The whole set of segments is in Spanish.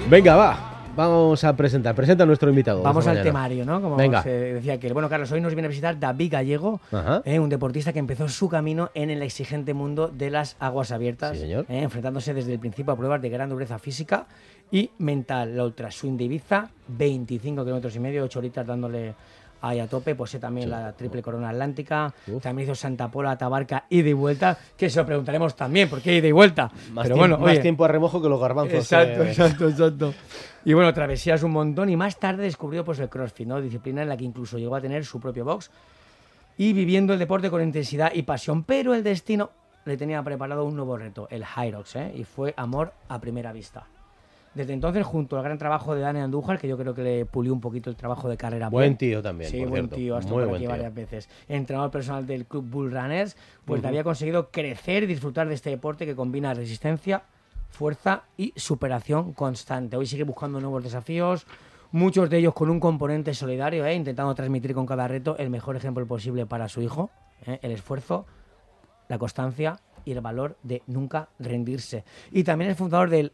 Venga, va. Vamos a presentar. Presenta a nuestro invitado. Vamos al mañana. temario, ¿no? Como Venga. se decía aquel. Bueno, Carlos, hoy nos viene a visitar David Gallego, Ajá. un deportista que empezó su camino en el exigente mundo de las aguas abiertas, Sí, señor. enfrentándose desde el principio a pruebas de gran dureza física y mental. La Ultra Swing de Ibiza, 25 kilómetros y medio, 8 horitas dándole ahí a tope. Pues también Sí. la triple corona atlántica. Uf. También hizo Santa Pola, Tabarca, ida y vuelta, que se lo preguntaremos también, ¿por qué ida y vuelta? Más, Pero tiempo, bueno, más oye, tiempo a remojo que los garbanzos. Exacto. Y bueno, travesías un montón y más tarde descubrió pues el CrossFit, ¿no? Disciplina en la que incluso llegó a tener su propio box y viviendo el deporte con intensidad y pasión. Pero el destino le tenía preparado un nuevo reto, el Hyrox, y fue amor a primera vista. Desde entonces, junto al gran trabajo de Dani Andújar, que yo creo que le pulió un poquito el trabajo de carrera. Buen tío también, Sí, por buen cierto. tío, hasta Muy por buen aquí tío. varias veces. Entrenador personal del club Bull Runners, pues había conseguido crecer y disfrutar de este deporte que combina resistencia, fuerza y superación constante. Hoy sigue buscando nuevos desafíos, muchos de ellos con un componente solidario, intentando transmitir con cada reto el mejor ejemplo posible para su hijo, el esfuerzo, la constancia y el valor de nunca rendirse. Y también es fundador del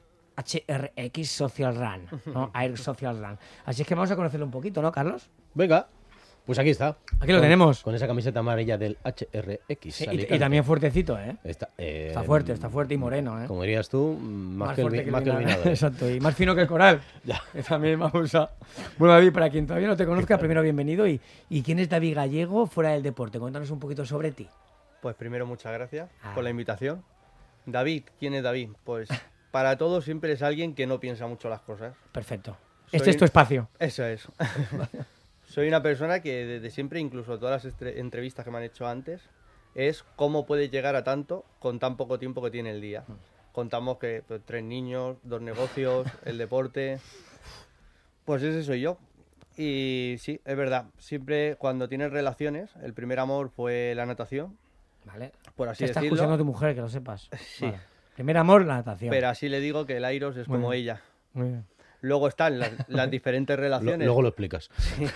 HRX Social Run, ¿no? Air Social Run. Así es que vamos a conocerlo un poquito, ¿no, Carlos? Venga, pues aquí está. Aquí lo tenemos. Con esa camiseta amarilla del HRX. Sí, y Alicante. también fuertecito, ¿eh? Está Fuerte y moreno, ¿eh? Como dirías tú, más que fuerte el vinagre. Exacto, y más fino que el coral. Ya. Que también vamos a... Bueno, David, para quien todavía no te conozca, primero bienvenido. ¿Y quién es David Gallego fuera del deporte? Cuéntanos un poquito sobre ti. Pues primero muchas gracias Ah. por la invitación. David, ¿quién es David? Pues para todos siempre es alguien que no piensa mucho las cosas. Perfecto. Soy- Este es tu espacio. Eso es. Soy una persona que desde siempre, incluso todas las entrevistas que me han hecho antes, es cómo puedes llegar a tanto con tan poco tiempo que tiene el día. Contamos que pues, 3 niños, 2 negocios, el deporte. Pues ese soy yo. Y sí, es verdad. Siempre cuando tienes relaciones, el primer amor fue la natación, Vale. por así Te está decirlo. escuchando tu mujer, que lo sepas. Sí. Vale. Primer amor, la natación. Pero así le digo que el Airos es Muy como bien. ella. Muy bien. Luego están las diferentes relaciones. Luego lo explicas.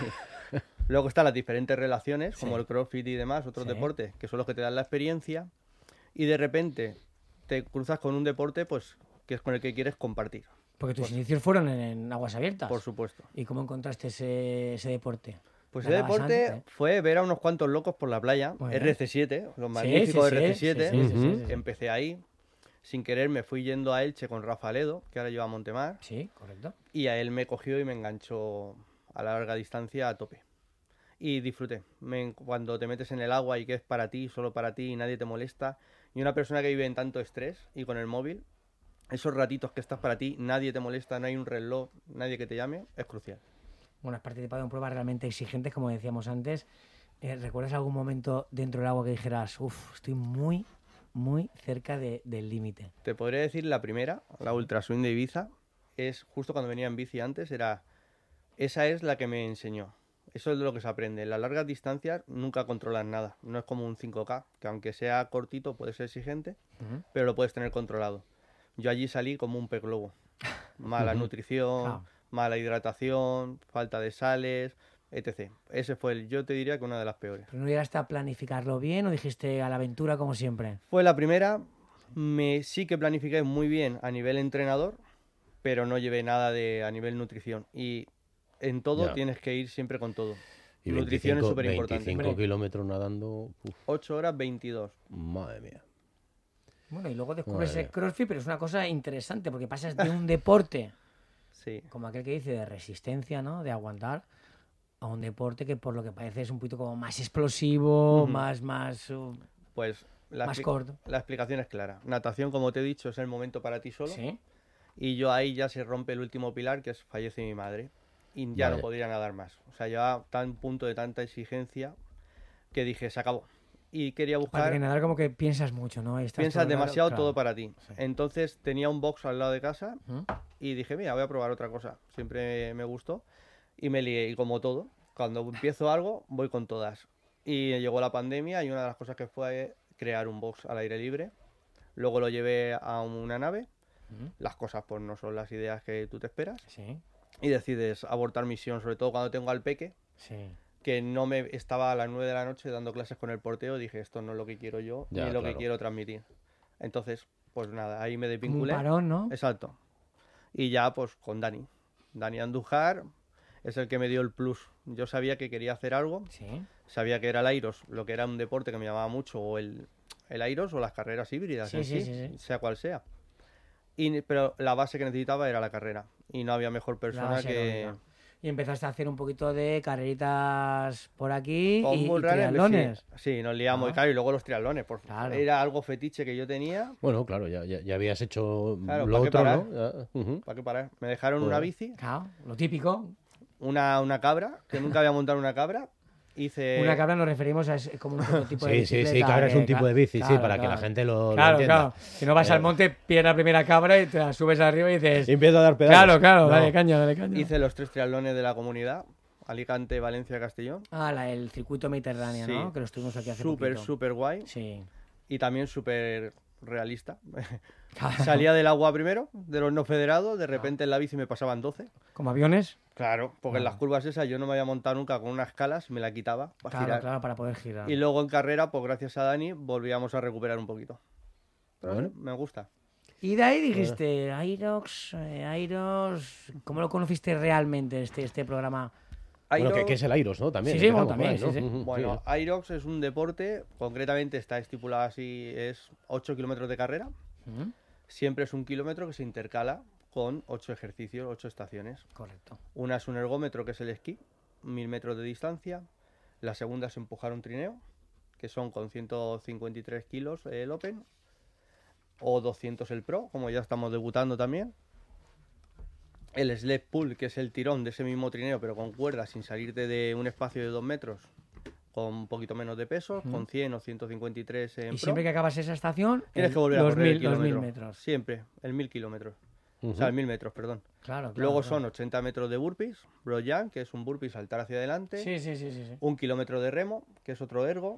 Luego están las diferentes relaciones, como Sí. el CrossFit y demás, otros Sí. deportes, que son los que te dan la experiencia. Y de repente te cruzas con un deporte, pues, que es con el que quieres compartir, Porque tus inicios fueron en aguas abiertas. por supuesto. ¿Y cómo encontraste ese deporte? Pues ese ¿Nadabas deporte antes, fue ver a unos cuantos locos por la playa, Muy bien. RC7, los Sí, magníficos sí, RC7. sí. Empecé ahí. Sin querer me fui yendo a Elche con Rafa Ledo, que ahora lleva a Montemar. Sí, correcto. Y a él me cogió y me enganchó a larga distancia a tope. Y disfruté. Cuando te metes en el agua y que es para ti, solo para ti y nadie te molesta. Y una persona que vive en tanto estrés y con el móvil, esos ratitos que estás para ti, nadie te molesta, no hay un reloj, nadie que te llame, es crucial. Bueno, has participado en pruebas realmente exigentes, como decíamos antes. ¿Recuerdas algún momento dentro del agua que dijeras, estoy muy cerca del límite? Te podría decir la primera, la Ultra Swing de Ibiza, es justo cuando venía en bici antes, esa es la que me enseñó. Eso es de lo que se aprende. En las largas distancias nunca controlas nada. No es como un 5K, que aunque sea cortito puede ser exigente, Ujú. pero lo puedes tener controlado. Yo allí salí como un pez globo. Mala nutrición, Claro. mala hidratación, falta de sales, etc. Ese fue, yo te diría que una de las peores. ¿Pero no llegaste a planificarlo bien o dijiste a la aventura como siempre? Fue la primera, sí que planifiqué muy bien a nivel entrenador, pero no llevé nada a nivel nutrición. Y en todo Ya. tienes que ir siempre con todo. Y Nutrición es 25, súper importante. 25 kilómetros nadando. 8 horas 22. Madre mía. Bueno, y luego descubres Madre el mía. CrossFit, pero es una cosa interesante porque pasas de un deporte, Sí. como aquel que dice, de resistencia, ¿no? De aguantar, a un deporte que por lo que parece es un poquito como más explosivo, Ujú. más Pues Más corto. la explicación es clara. Natación, como te he dicho, es el momento para ti solo. Sí. Y yo ahí ya se rompe el último pilar, que es fallece mi madre. Y ya Vale. no podría nadar más. O sea, ya tan punto de tanta exigencia que dije, se acabó. Y quería Para buscar... que nadar como que piensas mucho, ¿no? Ahí estás Piensas todo el rato, demasiado claro. todo para ti. Sí. Entonces tenía un box al lado de casa ¿Mm? y dije, mira, voy a probar otra cosa. Siempre me gustó. Y me lié, y como todo, cuando empiezo algo, voy con todas. Y llegó la pandemia y una de las cosas que fue crear un box al aire libre. Luego lo llevé a una nave. ¿Mm? Las cosas pues no son las ideas que tú te esperas. Sí, Y decides abortar misión, sobre todo cuando tengo al peque, sí. que no me estaba a las 9 de la noche dando clases con el porteo. Dije, esto no es lo que quiero yo, Ya, ni lo claro. que quiero transmitir. Entonces, pues nada, ahí me Como un desvinculé. parón, ¿no? Exacto. Y ya pues con Dani. Dani Andújar es el que me dio el plus. Yo sabía que quería hacer algo, Sí. sabía que era el Airos, lo que era un deporte que me llamaba mucho, o el Airos o las carreras híbridas Sí, en sí, sí, sí, sí. sea cual sea. Pero la base que necesitaba era la carrera. Y no había mejor La persona base que... económica. Y empezaste a hacer un poquito de carreritas por aquí Con y Bull Runner, triatlones. sí, nos liamos. Ah. Y claro, y luego los triatlones. Claro. Era algo fetiche que yo tenía. Bueno, claro, ya habías hecho Claro, lo ¿para qué otro, parar? ¿no? Ya, ¿Para qué parar? Me dejaron una Joder. bici, Claro, lo típico. una cabra, que nunca había montado una cabra. Hice... Una cabra nos referimos a es como un prototipo de Sí, sí, bicicleta. sí, cabra es un tipo de bici, sí, claro, para que claro. la gente lo Claro, entienda. claro. Si no vas al monte, pillas la primera cabra y te la subes arriba y dices... Y empiezo a dar pedazos. Claro, claro, No. dale caña, dale caña. Hice los 3 triatlones de la comunidad. Alicante, Valencia, Castellón. El circuito mediterráneo, Sí. ¿no? Que lo estuvimos aquí hace Súper, poquito. súper guay. Sí. Y también súper realista. Salía del agua primero, de los no federados. De repente en la bici me pasaban 12. ¿Como aviones? Claro, porque en las curvas esas yo no me había montado nunca con unas escalas, me la quitaba para Claro, girar. claro, para poder girar. Y luego en carrera, pues gracias a Dani, volvíamos a recuperar un poquito. Pero Bueno. sí, me gusta. Y de ahí dijiste, Airox, ¿cómo lo conociste realmente este programa? Bueno, Airox- que es el Airos, ¿no? También. Sí, sí, bueno, empezamos por también, ahí, ¿no? sí, sí. Ujú, Bueno, sí. Airox es un deporte, concretamente está estipulado así, es 8 kilómetros de carrera. ¿Mm? Siempre es 1 kilómetro que se intercala con 8 ejercicios, 8 estaciones. Correcto. Una es un ergómetro, que es el esquí, 1000 metros de distancia. La segunda es empujar un trineo, que son con 153 kilos el Open. O 200 el Pro, como ya estamos debutando también. El sled pull, que es el tirón de ese mismo trineo, pero con cuerdas, sin salirte de un espacio de 2 metros, con un poquito menos de peso, con 100 o 153 en Y Pro. siempre que acabas esa estación, Tienes que volver a los correr el 1000 kilómetro. metros. Siempre, el 1000 kilómetros. O Ujú. sea, el 1000 metros, perdón. Claro, claro. Luego claro. son 80 metros de burpees, broad jump, que es un burpee saltar hacia adelante. Sí, sí, sí, sí. 1 kilómetro de remo, que es otro ergo.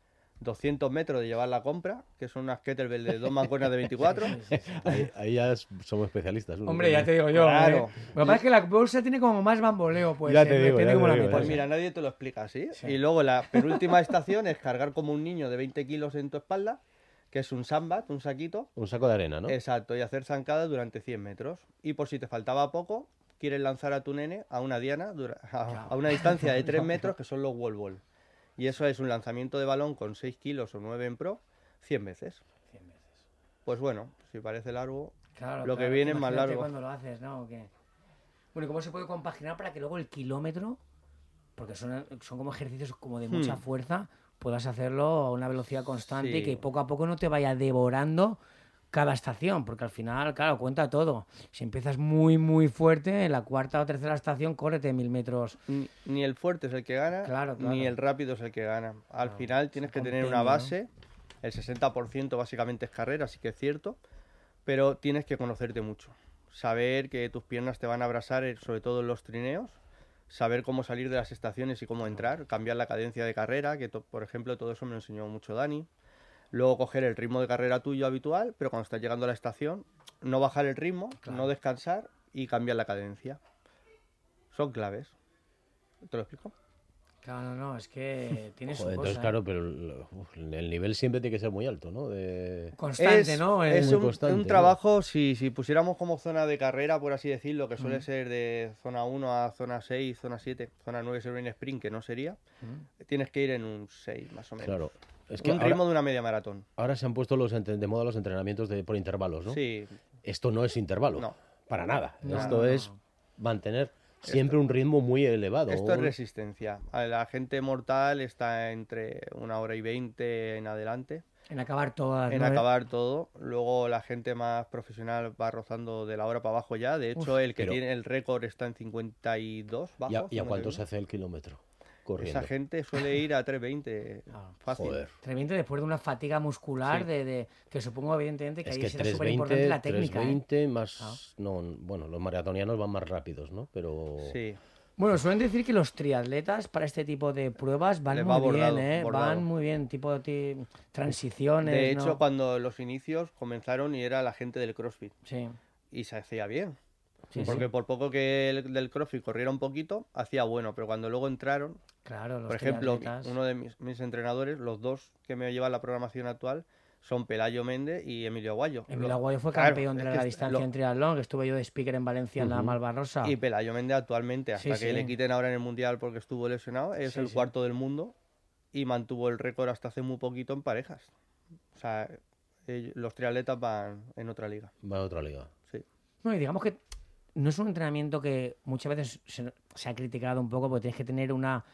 200 metros de llevar la compra, que son unas kettlebell de 2 mancuernas de 24. Ahí ya somos especialistas. ¿no? Hombre, ya te digo yo. Claro. Lo que pasa es que la bolsa tiene como más bamboleo, pues. Ya te digo, depende ya cómo te la digo, metas. Pues mira, nadie te lo explica así. Y luego la penúltima estación es cargar como un niño de 20 kilos en tu espalda, que es un sandbag, un saquito. Un saco de arena, ¿no? Exacto, y hacer zancadas durante 100 metros. Y por si te faltaba poco, quieres lanzar a tu nene a una diana a una distancia de 3 metros, que son los wall ball. Y eso es un lanzamiento de balón con 6 kilos o 9 en pro, 100 veces. 100 veces. Pues bueno, si parece largo, Claro, lo que claro, viene es más imagínate largo. cuando lo haces, ¿no? ¿O qué? Bueno, ¿y cómo se puede compaginar para que luego el kilómetro, porque son como ejercicios como de mucha fuerza, puedas hacerlo a una velocidad constante Sí. y que poco a poco no te vaya devorando cada estación? Porque al final, claro, cuenta todo. Si empiezas muy, muy fuerte, en la cuarta o tercera estación, córrete 1000 metros. Ni el fuerte es el que gana, Claro, claro. ni el rápido es el que gana. Al final tienes que tener una compendio, base, el 60% básicamente es carrera, sí que es cierto, pero tienes que conocerte mucho. Saber que tus piernas te van a abrasar, sobre todo en los trineos, saber cómo salir de las estaciones y cómo entrar, cambiar la cadencia de carrera, que por ejemplo todo eso me lo enseñó mucho Dani. Luego coger el ritmo de carrera tuyo habitual, pero cuando estás llegando a la estación, no bajar el ritmo, no descansar y cambiar la cadencia. Son claves. ¿Te lo explico? Claro, no, es que tiene su Joder, cosa. entonces, claro, pero el nivel siempre tiene que ser muy alto, ¿no? Constante, ¿no? Es Muy un, constante, un ¿no? trabajo, si pusiéramos como zona de carrera, por así decirlo, que suele ser de zona 1 a zona 6, zona 7, zona 9 sería un sprint, que no sería, tienes que ir en un 6 más o menos. Claro. Es que Un ritmo de una media maratón. ahora se han puesto de moda los entrenamientos por intervalos, ¿no? Sí, Esto no es intervalo. No. Para nada. No, Esto no, es no. mantener siempre un ritmo muy elevado. esto es resistencia. La gente mortal está entre 1 hora y 20 en adelante. En acabar todas. En ¿no? acabar todo. Luego la gente más profesional va rozando de la hora para abajo ya. De hecho, el que pero- tiene el récord está en 52 bajo. ¿Y a cuánto 51. se hace el kilómetro? Corriendo. Esa gente suele ir a 3:20 Claro. fácil. Joder. Tremendo después de una fatiga muscular Sí. que supongo evidentemente que Es ahí que será súper importante la técnica. 3:20 más... Claro. No, bueno, los maratonianos van más rápidos, ¿no? Pero... Sí. Bueno, suelen decir que los triatletas para este tipo de pruebas van Les muy va bordado, bien, ¿eh? bordado. Van muy bien, tipo transiciones. De hecho, ¿no? cuando los inicios comenzaron y era la gente del CrossFit. Sí. Y se hacía bien. Sí, Porque sí. por poco que el del CrossFit corriera un poquito, hacía bueno. Pero cuando luego entraron, Claro, los por ejemplo, triatletas. uno de mis entrenadores, los dos que me llevan la programación actual, son Pelayo Méndez y Emilio Aguayo. Emilio Aguayo fue Claro, campeón de es la que larga distancia en triatlón, que estuve yo de speaker en Valencia en la Malvarrosa. Y Pelayo Méndez actualmente, hasta Sí, que sí. le quiten ahora en el Mundial porque estuvo lesionado, es Sí, el sí. cuarto del mundo y mantuvo el récord hasta hace muy poquito en parejas. O sea, los triatletas van en otra liga. Va a otra liga. Sí. No, y digamos que no es un entrenamiento que muchas veces se ha criticado un poco porque tienes que tener una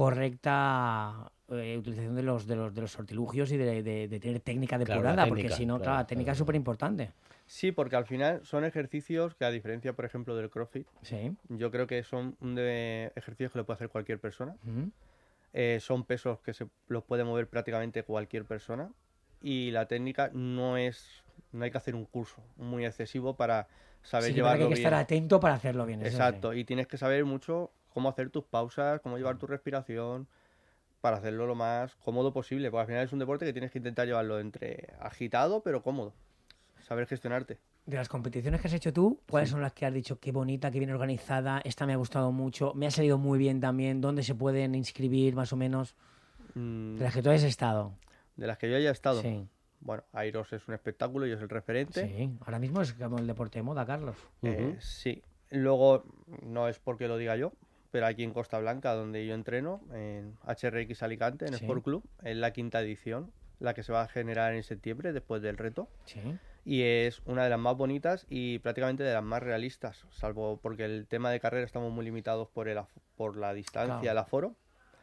correcta utilización de los sortilugios y de tener técnica Claro, depurada, la porque técnica, si no, claro, claro, la técnica claro. es súper importante. Sí, porque al final son ejercicios que, a diferencia, por ejemplo, del CrossFit, Sí. yo creo que son ejercicios que lo puede hacer cualquier persona. Ujú. Son pesos que los puede mover prácticamente cualquier persona. Y la técnica no hay que hacer un curso muy excesivo para saber Sí, que verdad que llevarlo hay que bien. estar atento para hacerlo bien. eso sí. Exacto, y tienes que saber mucho cómo hacer tus pausas, cómo llevar tu respiración, para hacerlo lo más cómodo posible. Porque al final es un deporte que tienes que intentar llevarlo entre agitado, pero cómodo. Saber gestionarte. De las competiciones que has hecho tú, ¿cuáles son las que has dicho qué bonita, qué bien organizada? Esta me ha gustado mucho, me ha salido muy bien también. ¿Dónde se pueden inscribir más o menos? Mm, De las que tú has estado. de las que yo haya estado. Sí, Bueno, Airos es un espectáculo y es el referente. sí. Ahora mismo es como el deporte de moda, Carlos. Sí. Luego, no es porque lo diga yo, pero aquí en Costa Blanca, donde yo entreno, en HRX Alicante, en Sí. Sport Club, es la 5ª edición, la que se va a generar en septiembre, después del reto. Sí. Y es una de las más bonitas y prácticamente de las más realistas, salvo porque el tema de carrera estamos muy limitados por la distancia, Claro. el aforo.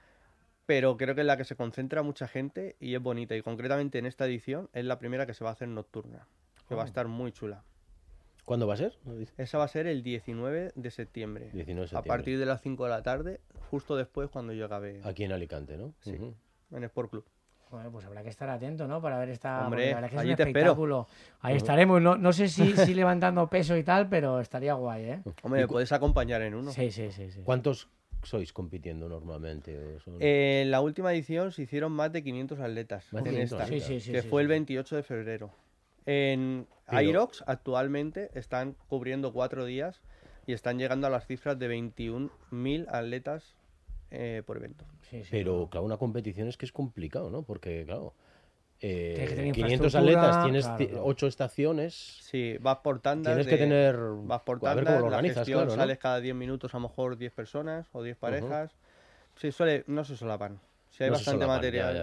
Pero creo que es la que se concentra mucha gente y es bonita. Y concretamente en esta edición es la primera que se va a hacer nocturna, que va a estar muy chula. ¿Cuándo va a ser? Esa va a ser el 19 de septiembre. 19 de A septiembre. partir de las 5 de la tarde, justo después cuando yo acabe Aquí en Alicante, ¿no? Sí. Ujú. en Sport Club. Bueno, pues habrá que estar atento, ¿no? Para ver esta. Hombre, porque la verdad que es allí un te espero. espectáculo. Ahí estaremos. No sé si levantando peso y tal, pero estaría guay, ¿eh? Hombre, me puedes acompañar en uno. Sí. ¿Cuántos sois compitiendo normalmente? ¿O son- En la última edición se hicieron más de 500 atletas Más de en 500 esta, atletas. Sí, que fue el 28 de febrero. En Pero- Irox actualmente están cubriendo 4 días y están llegando a las cifras de 21.000 atletas por evento. Sí. Pero, claro, una competición es que es complicado, ¿no? Porque, claro, Tienes que tener 500 infraestructura, atletas, tienes claro. 8 estaciones, Sí, vas por tandas. tienes que tener... Vas por a ver tandas, cómo lo la organizas, gestión claro, ¿no? sales cada 10 minutos a lo mejor 10 personas o 10 parejas. Sí, no se solapan. Si hay No se bastante solapan, material,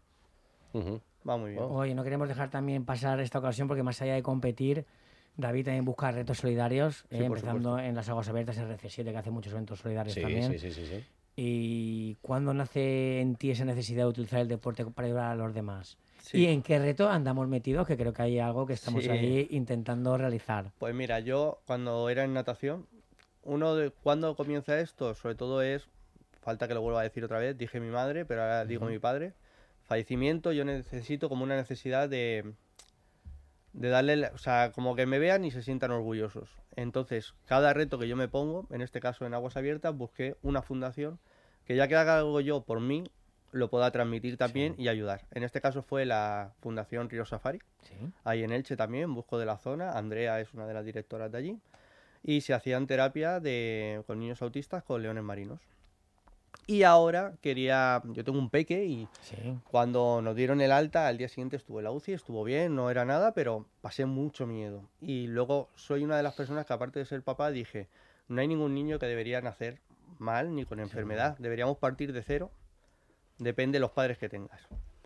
ya. Ujú. va muy bien. Oye, no queremos dejar también pasar esta ocasión porque más allá de competir, David también busca retos solidarios, Sí, por empezando supuesto. en las aguas abiertas RC7, que hace muchos eventos solidarios Sí, también. sí. ¿Y cuándo nace en ti esa necesidad de utilizar el deporte para ayudar a los demás? Sí. ¿Y en qué reto andamos metidos? Que creo que hay algo que estamos Sí. ahí intentando realizar. Pues mira, yo cuando era en natación, cuando comienza esto, sobre todo es, falta que lo vuelva a decir otra vez, dije mi madre, pero ahora digo mi padre, fallecimiento, yo necesito como una necesidad de darle, o sea, como que me vean y se sientan orgullosos. Entonces, cada reto que yo me pongo, en este caso en Aguas Abiertas, busqué una fundación que ya que haga algo yo por mí, lo pueda transmitir también y ayudar. En este caso fue la Fundación Río Safari, Sí. ahí en Elche también, busco de la zona, Andrea es una de las directoras de allí, y se hacían terapia con niños autistas con leones marinos. Y ahora yo tengo un peque y Sí. cuando nos dieron el alta, al día siguiente estuvo en la UCI, estuvo bien, no era nada, pero pasé mucho miedo. Y luego soy una de las personas que, aparte de ser papá, dije, no hay ningún niño que debería nacer mal ni con enfermedad, deberíamos partir de cero, depende de los padres que tengas.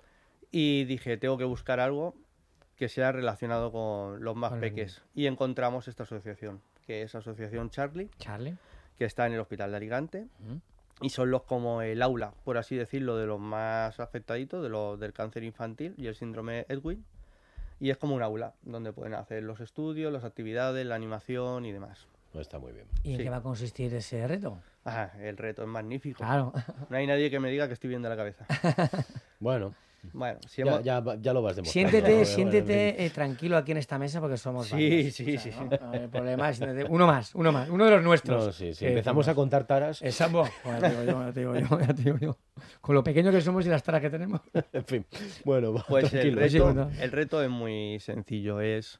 Y dije, tengo que buscar algo que sea relacionado con los más Con los peques. Y encontramos esta asociación, que es Asociación Charlie, Charlie. que está en el Hospital de Alicante. Ujú. Y son los como el aula, por así decirlo, de los más afectaditos, del cáncer infantil y el síndrome Edwin. Y es como un aula donde pueden hacer los estudios, las actividades, la animación y demás. Está muy bien. ¿Y en Sí. qué va a consistir ese reto? Ah, el reto es magnífico. Claro. No hay nadie que me diga que estoy bien de la cabeza. Bueno, Bueno, si ya, hemos... ya lo vas demostrando. Siéntete, Bueno, en siéntete fin. tranquilo aquí en esta mesa porque somos Sí, varios. sí, O sea, sí. ¿no? No hay problema, siéntete. Uno más, uno de los nuestros. No, sí, que empezamos a decimos. contar taras. Esa, buah, ya te digo yo. Con lo pequeño que somos y las taras que tenemos. En fin, bueno, va, Pues tranquilo. Sí, bueno. el reto es muy sencillo. Es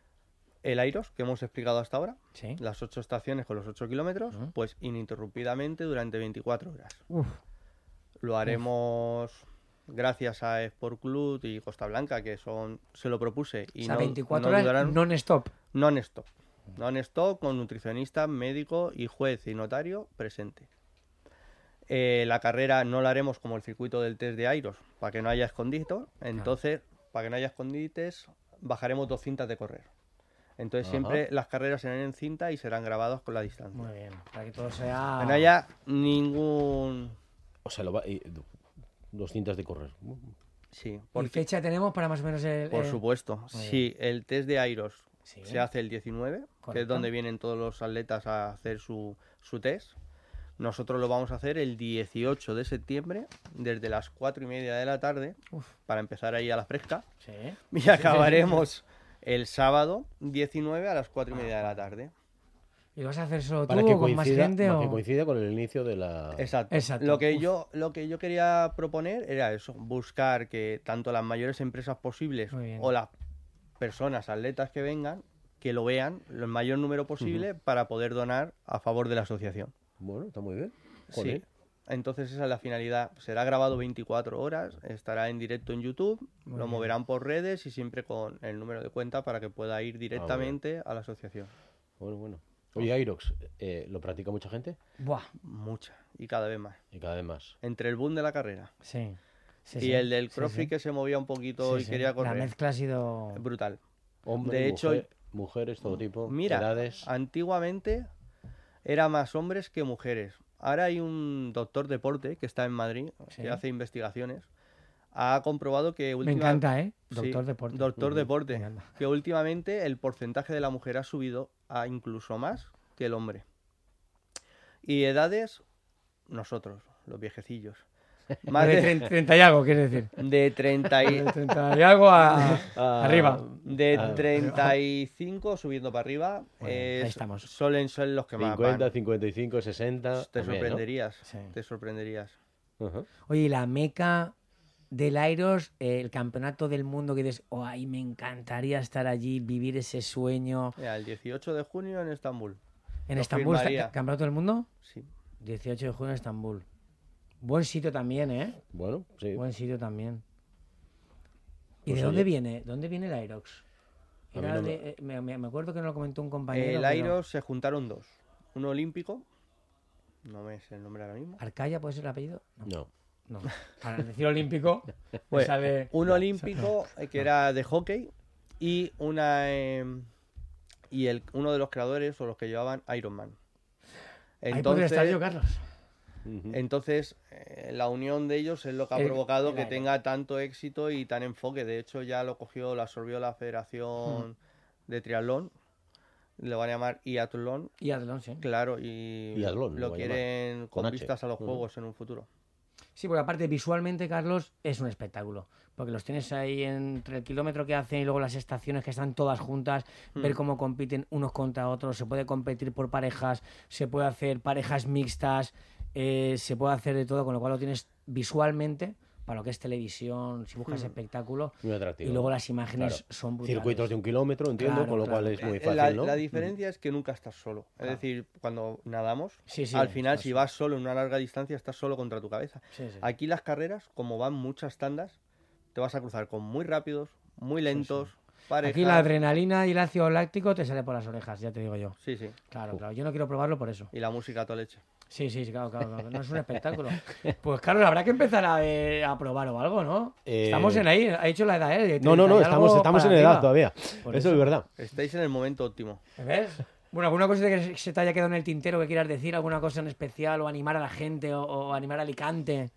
el Airos, que hemos explicado hasta ahora, Sí. las 8 estaciones con los 8 kilómetros, pues ininterrumpidamente durante 24 horas. Uf, Lo haremos gracias a Sport Club y Costa Blanca, que se lo propuse. Y O sea, no, 24 no horas dudaron- non-stop. Non-stop. Non-stop con nutricionista, médico y juez y notario presente. La carrera no la haremos como el circuito del test de Airos, para que no haya esconditos. Entonces, para que no haya escondites, bajaremos 2 cintas de correr. Entonces, Ajá. siempre las carreras serán en cinta y serán grabadas con la distancia. Muy bien, para que todo sea... Que no haya ningún... O sea, 2 cintas de correr. Sí, ¿Y porque, fecha tenemos para más o menos el...? por supuesto, Muy si el test de Airos Sí. se hace el 19, que es Correcto. donde vienen todos los atletas a hacer su test. Nosotros lo vamos a hacer el 18 de septiembre, desde las 4:30 de la tarde, Uf. para empezar ahí a la fresca. Sí. Y acabaremos el sábado 19 a las 4:30 de la tarde. ¿Y lo vas a hacer solo tú Para que o con más coincida, gente? para O... que coincida con el inicio de la... Exacto. Exacto. Lo que Uf. yo quería proponer era eso, buscar que tanto las mayores empresas posibles Muy bien. o las personas, atletas que vengan, que lo vean el mayor número posible para poder donar a favor de la asociación. Bueno, está muy bien. Sí. Joder. Entonces esa es la finalidad. Será grabado 24 horas, estará en directo en YouTube, Muy lo bien. moverán por redes y siempre con el número de cuenta para que pueda ir directamente a la asociación. Bueno. Oye, Airox, ¿lo practica mucha gente? Buah, Mucha y cada vez más. Y cada vez más. Entre el boom de la carrera sí. Sí, y sí. el del Sí, CrossFit sí. que se movía un poquito Sí, y sí. quería La correr. mezcla ha sido... Brutal. Hombre, De hecho, mujeres, todo tipo, Mira, edades. antiguamente era más hombres que mujeres. Ahora hay un doctor deporte que está en Madrid, Sí. que hace investigaciones. Ha comprobado que Me encanta, ¿eh? Sí, Doctor Deporte. Doctor Ujú. Deporte. Me encanta. Que últimamente el porcentaje de la mujer ha subido a incluso más que el hombre. Y edades, nosotros, los viejecillos. Más De de, 30 y algo, quieres decir. de 30 y, De 30 y algo a... Ah, arriba. de Ah. 35 subiendo para arriba, Bueno, ahí estamos. suelen ser los que más 50, van. 55, 60. Te también, ¿no? sorprenderías, Sí. te sorprenderías. Ajá. Oye, y la meca del Airos, el campeonato del mundo que dices, oh, ay, me encantaría estar allí, vivir ese sueño. Mira, el 18 de junio en Estambul. En Lo Estambul, firmaría. ¿campeonato del mundo? Sí. 18 de junio en Estambul. Buen sitio también, ¿eh? Bueno, sí. Buen sitio también. ¿Y Pues de dónde oye. viene? ¿Dónde viene el Airox? A mí Era no me- me acuerdo que nos lo comentó un compañero. El pero- Airos se juntaron dos. Uno olímpico, no me sé el nombre ahora mismo. ¿Arcaya puede ser el apellido? No. No. Para decir olímpico, me Pues, sale... Un olímpico que era de hockey y uno de los creadores o los que llevaban Ironman. Ahí podría estar yo, Carlos. Ujú. Entonces, la unión de ellos es lo que ha El- provocado el que Iron. tenga tanto éxito y tan enfoque. De hecho, ya lo absorbió la Federación de Triatlón. Lo van a llamar Iatlón, Y Adlon, sí. claro, y Iatlón, lo lo va a llamar. quieren Con con H. vistas a los Ujú. Juegos en un futuro. Sí, porque aparte visualmente, Carlos, es un espectáculo. Porque los tienes ahí entre el kilómetro que hacen y luego las estaciones que están todas juntas, ver cómo compiten unos contra otros, se puede competir por parejas, se puede hacer parejas mixtas, se puede hacer de todo, con lo cual lo tienes visualmente, para lo que es televisión, si buscas espectáculo, Muy atractivo. y luego las imágenes Claro. son brutales. Circuitos de 1 kilómetro, entiendo, Claro, con lo claro. cual es muy La fácil, ¿no? diferencia es que nunca estás solo. Es Claro. decir, cuando nadamos, Sí, sí, al final, estás si solo. vas solo en una larga distancia, estás solo contra tu cabeza. Sí, sí. Aquí las carreras, como van muchas tandas, te vas a cruzar con muy rápidos, muy lentos, parejas. Aquí la adrenalina y el ácido láctico te sale por las orejas, ya te digo yo. Sí, sí. Claro, claro. Yo no quiero probarlo por eso. Y la música a toda leche. Sí, sí, claro, claro. No es un espectáculo. Pues Carlos, habrá que empezar a probar o algo, ¿no? Estamos en ahí, ha dicho la edad, ¿eh? De No, 30 y algo estamos en para edad arriba. todavía. Por Eso eso. es verdad. Estáis en el momento óptimo. ¿Ves? Bueno, ¿alguna cosa que se te haya quedado en el tintero que quieras decir? ¿Alguna cosa en especial? ¿O animar a la gente? ¿O animar a Alicante?